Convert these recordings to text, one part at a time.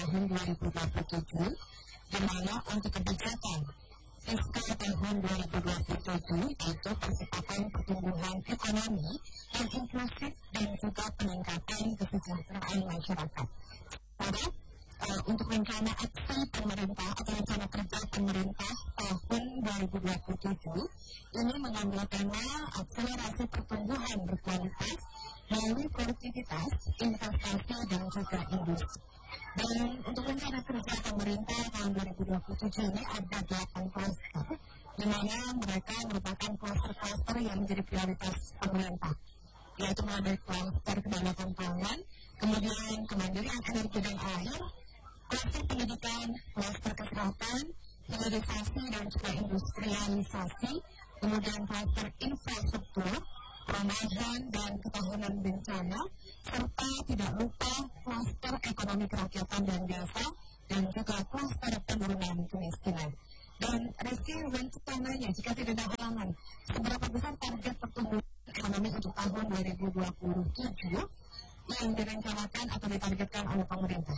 tahun 2027, di mana untuk kebijakan fiskal tahun 2027 yaitu percepatan pertumbuhan ekonomi yang inklusif dan juga peningkatan kesejahteraan masyarakat. Pada untuk rencana aksi pemerintah atau rencana kerja pemerintah tahun 2027 ini mengambil tema akselerasi pertumbuhan berkualitas melalui produktivitas, investasi dan juga industri. Dan untuk rencana kerja pemerintah tahun 2027 ini ada 8 kluster, di mana mereka merupakan kluster-kluster yang menjadi prioritas pemerintah, yaitu melalui kluster kedaulatan pangan, kemudian kemandirian energi dan air, kluster pendidikan, kluster kesehatan, hilirisasi dan juga industrialisasi, kemudian kluster infrastruktur, perumahan dan ketahanan bencana, serta tidak lupa kluster ekonomi kerakyatan dan desa, dan juga kluster penurunan kemiskinan. Dan Rizky, rencananya jika tidak ada halangan, seberapa besar target pertumbuhan ekonomi untuk tahun 2027 yang direncanakan atau ditargetkan oleh pemerintah?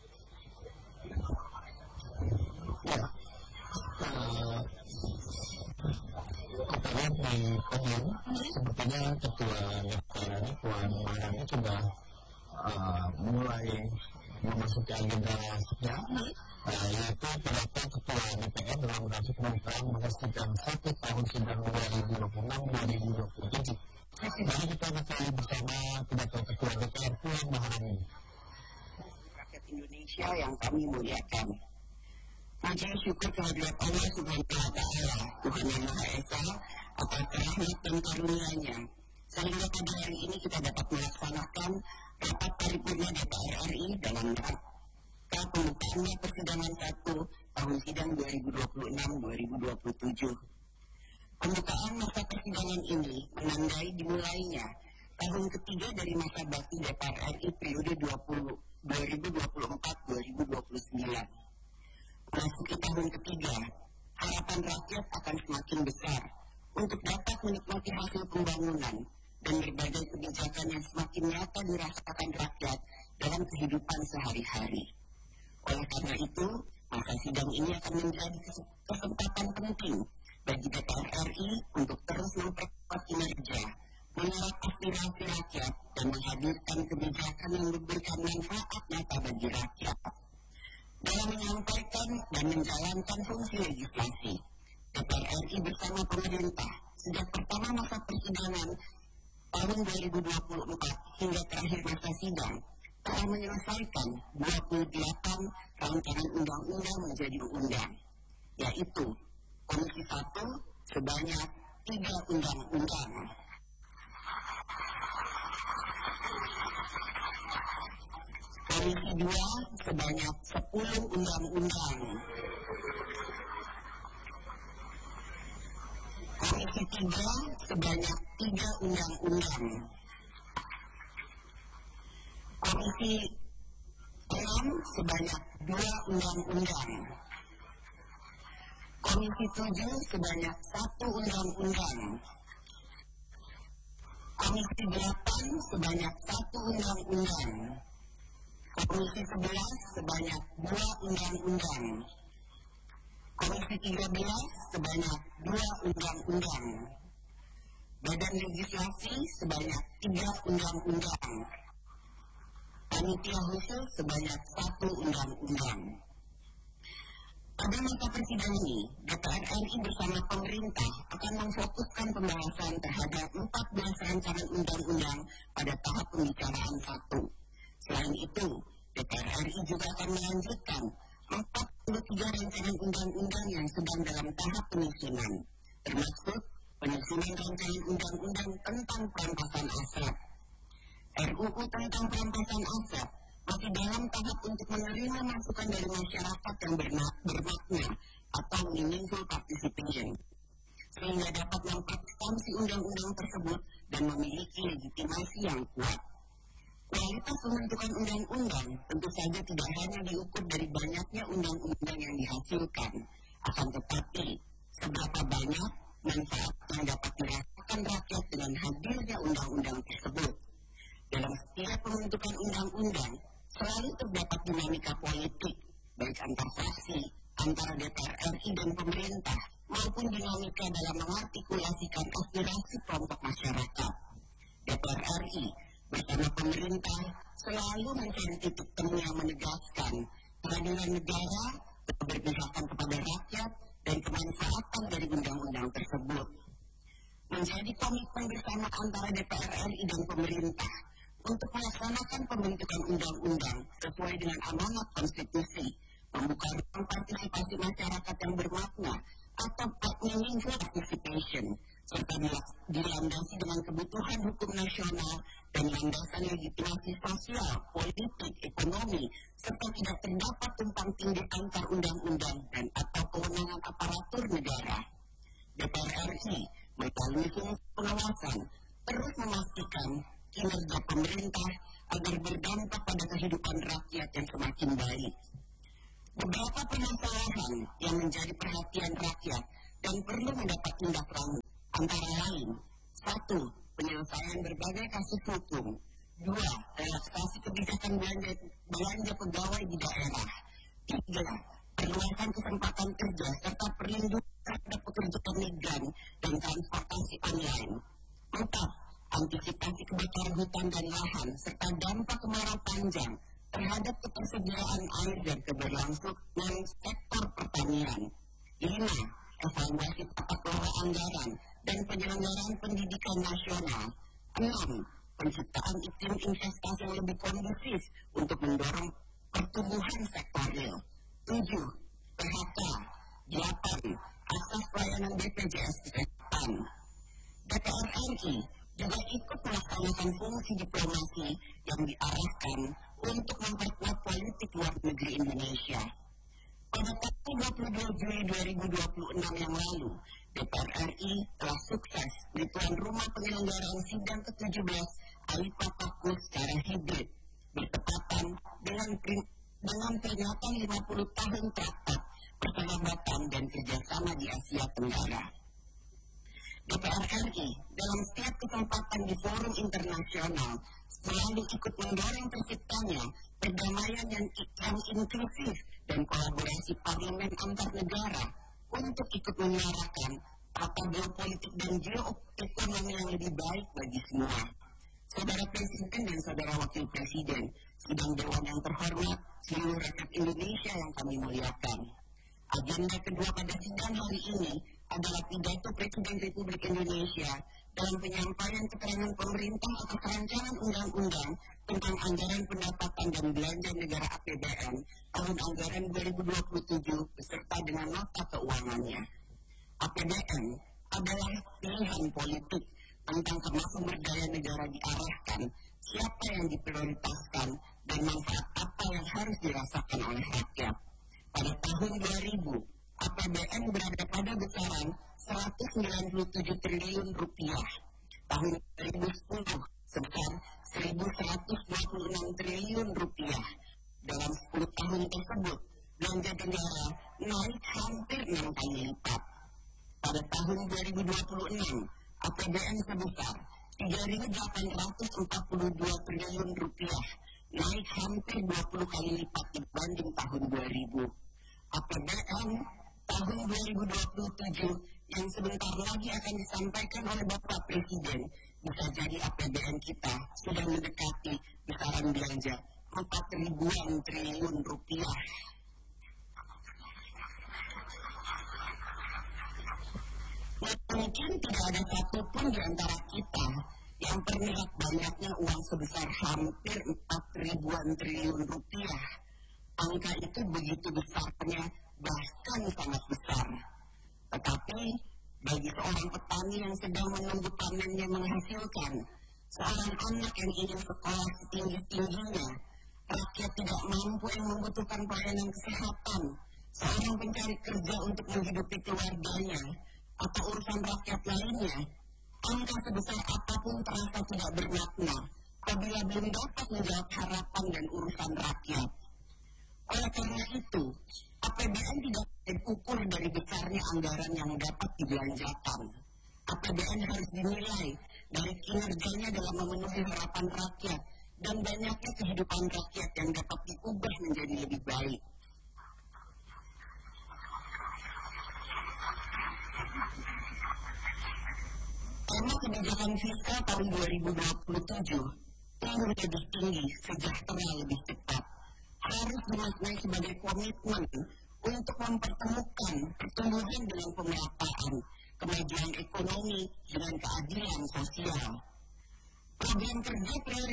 Ya, kita lihat di pemilu, sepertinya ketua DPR Puan Maharani sudah mulai memasuki agenda masuknya, yaitu pendapat ketua DPR dalam durasi pemerintahan memastikan 1 tahun sidang 2026-2027. Mari kita ketahui bersama pidato ketua DPR Puan Maharani. Rakyat Indonesia yang kami muliakan, puji syukur kehadirat Allah Subhanahu wa Ta'ala, Tuhan Yang Maha Esa, atas rahmat dan karunia-Nya, sehingga pada hari ini kita dapat melaksanakan rapat paripurna DPR RI dalam rangka pembukaan persidangan 1 tahun sidang 2026-2027. Pembukaan masa persidangan ini menandai dimulainya tahun ketiga dari masa bakti DPR RI periode 2024-2029. Memasuki tahun ketiga, harapan rakyat akan semakin besar untuk dapat menikmati hasil pembangunan dan berbagai kebijakan yang semakin nyata dirasakan rakyat dalam kehidupan sehari-hari. Oleh karena itu, masa sidang ini akan menjadi kesempatan penting bagi DPR RI untuk terus memperkuat kinerja, menyerap aspirasi rakyat, dan menghadirkan kebijakan yang memberikan manfaat nyata bagi rakyat. Dalam menyampaikan dan menjalankan fungsi legislasi, DPR RI bersama pemerintah sejak pertama masa persidangan tahun 2024 hingga terakhir masa sidang telah menyelesaikan 28 rancangan undang-undang menjadi undang, yaitu Komisi 1 sebanyak 3 undang-undang, Komisi 2 sebanyak 10 undang-undang, Komisi 3 sebanyak 3 undang-undang, Komisi 6 sebanyak 2 undang-undang, Komisi 7 sebanyak 1 undang-undang, Komisi 8 sebanyak 1 undang-undang, Komisi 11 sebanyak 2 undang-undang, Komisi 13 sebanyak 2 undang-undang, Badan Legislasi sebanyak 3 undang-undang, Panitia Khusus sebanyak 1 undang-undang. Pada masa persidangan ini, DPR RI bersama pemerintah akan memfokuskan pembahasan terhadap 14 rancangan undang-undang pada tahap pembicaraan 1. Selain itu, DPR RI juga akan melanjutkan 43 rancangan undang-undang yang sedang dalam tahap penyusunan, termasuk penyusunan rancangan undang-undang tentang perampasan aset. RUU tentang perampasan aset masih dalam tahap untuk menerima masukan dari masyarakat yang bermakna atau meaningful participation, sehingga dapat memperkuat undang-undang tersebut dan memiliki legitimasi yang kuat. Kualitas pembentukan undang-undang tentu saja tidak hanya diukur dari banyaknya undang-undang yang dihasilkan, akan tetapi seberapa banyak manfaat yang dapat dirasakan rakyat dengan hadirnya undang-undang tersebut. Dalam setiap pembentukan undang-undang, Selalu terdapat dinamika politik, baik antar fraksi, antara DPR RI dan pemerintah, maupun dinamika dalam mengartikulasikan aspirasi kelompok masyarakat. DPR RI bersama pemerintah selalu mencari titik temu yang menegaskan kehadiran negara, keberpihakan kepada rakyat, dan kemanfaatan dari undang-undang tersebut. Menjadi komitmen bersama antara DPR RI dan pemerintah untuk melaksanakan pembentukan undang-undang sesuai dengan amanat konstitusi, membuka ruang partisipasi masyarakat yang bermakna atau meaningful participation, serta dilandasi dengan kebutuhan hukum nasional dan landasan legitimasi sosial, politik, ekonomi, serta tidak terdapat tumpang tindih antar undang-undang dan atau kewenangan aparatur negara. DPR RI melalui fungsi pengawasan terus memastikan kinerja pemerintah agar berdampak pada kehidupan rakyat yang semakin baik. Beberapa permasalahan yang menjadi perhatian rakyat dan perlu mendapat tindak lanjut antara lain: 1. Penyelesaian berbagai kasus hukum. 2. Relaksasi kebijakan belanja pegawai di daerah. 3. Perluasan kesempatan kerja serta perlindungan terhadap pekerja migran dan transportasi online. 4. Antisipasi kebakaran hutan dan lahan serta dampak kemarau panjang terhadap ketersediaan air dan keberlangsungan sektor pertanian. 5. Evaluasi tata kelola anggaran dan penyelenggaraan pendidikan nasional. 6. Penciptaan iklim investasi yang lebih kondusif untuk mendorong pertumbuhan sektor real. 7. PHK. 8. Asas pelayanan BPJS Kesehatan. DPR RI juga ikut melaksanakan fungsi diplomasi yang diarahkan untuk memperkuat politik luar negeri Indonesia. Pada tanggal 22 Juli 2026 yang lalu, DPR RI telah sukses di tuan rumah penyelenggaraan sidang ke-17 AIPA Takus secara hibrid, bertepatan dengan peringatan 50 tahun Traktat Persahabatan dan Kerjasama di Asia Tenggara. DPR RI dalam setiap kesempatan di forum internasional selalu ikut mendorong terciptanya perdamaian yang inklusif dan kolaborasi parlemen antar negara untuk ikut menyuarakan tata geopolitik dan geoekonomi yang lebih baik bagi semua. Saudara Presiden dan Saudara Wakil Presiden, sidang Dewan yang terhormat, seluruh rakyat Indonesia yang kami muliakan. Agenda kedua pada sidang hari ini adalah pidato Presiden Republik Indonesia dalam penyampaian keterangan pemerintah atas rancangan undang-undang tentang anggaran pendapatan dan belanja negara APBN tahun anggaran 2027 beserta dengan nota keuangannya. APBN adalah pilihan politik tentang kemana sumber daya negara diarahkan, siapa yang diprioritaskan, dan manfaat apa yang harus dirasakan oleh rakyat. Pada tahun 2000, APBN berada pada besaran 197 triliun rupiah. Tahun 2010 sebesar 1.126 triliun rupiah. Dalam 10 tahun tersebut, belanja negara naik hampir 6 kali lipat. Pada tahun 2026, APBN sebesar 3.842 triliun rupiah, naik hampir 20 kali lipat dibanding tahun 2000. APBN tahun 2027 yang sebentar lagi akan disampaikan oleh Bapak Presiden, bisa jadi APBN kita sudah mendekati besaran belanja 4.000-an triliun rupiah. Mungkin tidak ada satupun di antara kita yang pernah banyaknya uang sebesar hampir 4.000-an triliun rupiah. Angka itu begitu besarnya, bahkan sangat besar. Tetapi bagi seorang petani yang sedang menunggu panennya menghasilkan, seorang anak yang ingin sekolah setinggi-tingginya, rakyat tidak mampu yang membutuhkan pelayanan kesehatan, seorang pencari kerja untuk menghidupi keluarganya, atau urusan rakyat lainnya, angka sebesar apapun terasa tidak bermakna apabila belum dapat menjawab harapan dan urusan rakyat. Oleh karena itu, APBN tidak diukur dari besarnya anggaran yang dapat dibelanjakan. APBN harus dinilai dari kinerjanya dalam memenuhi harapan rakyat dan banyaknya kehidupan rakyat yang dapat diubah menjadi lebih baik. Tema kebijakan fiskal tahun 2027 tumbuh lebih tinggi, sejahtera lebih cepat, harus dimaknai sebagai komitmen untuk mempertemukan pertumbuhan dengan pemerataan, kemajuan ekonomi dengan keadilan sosial. Program kerja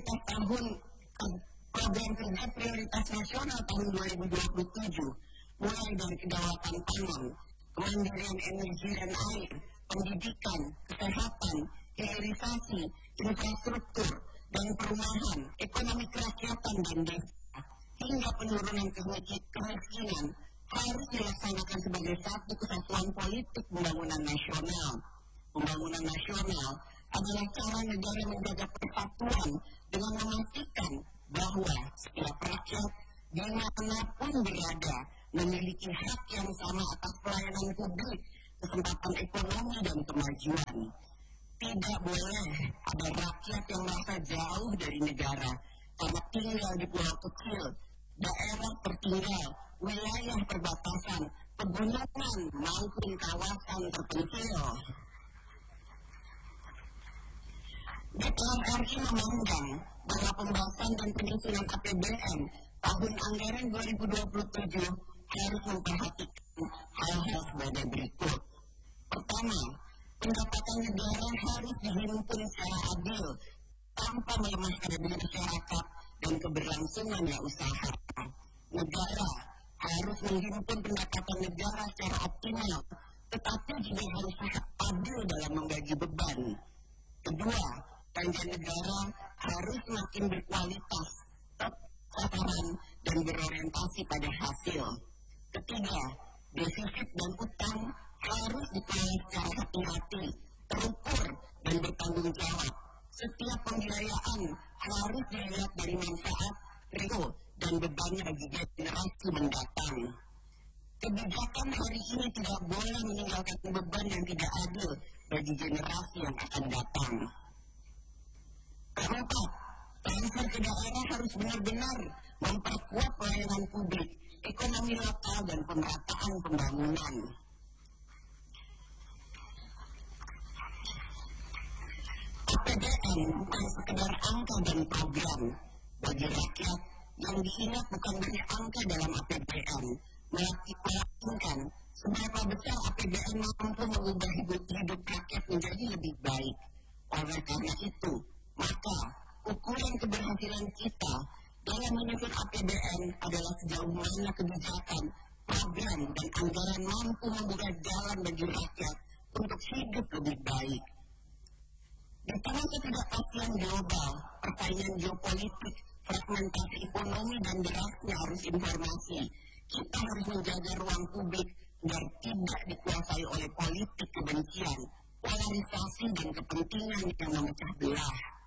prioritas nasional tahun 2027 mulai dari kedaulatan pangan, kemandirian energi dan air, pendidikan, kesehatan, hilirisasi, infrastruktur, dan perumahan, ekonomi kerakyatan dan desa, hingga penurunan kemiskinan harus dilaksanakan sebagai satu kesatuan politik pembangunan nasional. Pembangunan nasional adalah cara negara menjaga persatuan dengan memastikan bahwa setiap rakyat dimanapun berada memiliki hak yang sama atas pelayanan publik, kesempatan ekonomi dan kemajuan. Tidak boleh ada rakyat yang merasa jauh dari negara karena tinggal di pulau kecil, daerah tertinggal, wilayah perbatasan, pegunungan maupun kawasan terpencil. DPR RI memandang bahwa pembahasan dan penyusunan APBN tahun anggaran 2027 harus memperhatikan hal-hal sebagai berikut. Pertama, pendapatan negara harus dihimpun secara adil tanpa melemahkan masyarakat dan keberlangsungan usaha. Negara harus menghimpun pendapatan negara secara optimal, tetapi juga harus adil dalam membagi beban. Kedua, belanja negara harus makin berkualitas, sasaran, dan berorientasi pada hasil. Ketiga, defisit dan utang harus dikelola secara hati-hati, terukur, dan bertanggung jawab. Setiap pembiayaan harus dilihat dari manfaat, risiko, dan bebannya bagi generasi mendatang. Kebijakan hari ini tidak boleh meninggalkan beban yang tidak adil bagi generasi yang akan datang. Keempat, transfer ke daerah harus benar-benar memperkuat pelayanan publik, ekonomi lokal, dan pemerataan pembangunan. APBN bukan sekedar angka dan program. Bagi rakyat, yang diingat bukan hanya angka dalam APBN, melakukan seberapa besar APBN mampu mengubah hidup rakyat menjadi lebih baik. Oleh karena itu, maka ukuran keberhasilan kita dalam menyusun APBN adalah sejauh mana kebijakan, program, dan anggaran mampu membuka jalan bagi rakyat untuk hidup lebih baik. Di tengah ketidakpastian global, persaingan geopolitik, fragmentasi ekonomi, dan derasnya arus informasi, kita harus menjaga ruang publik agar tidak dikuasai oleh politik kebencian, polarisasi, dan kepentingan yang memecah belah.